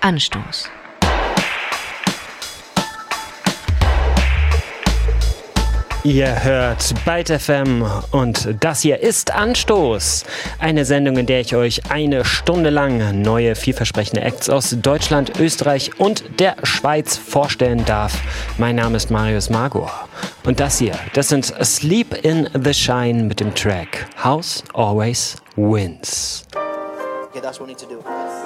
Anstoß. Ihr hört Byte FM und das hier ist Anstoß. Eine Sendung, in der ich euch eine Stunde lang neue, vielversprechende Acts aus Deutschland, Österreich und der Schweiz vorstellen darf. Mein Name ist Marius Magor. Und das sind Sleep in the Shine mit dem Track House Always Wins. Okay, that's what we need to do.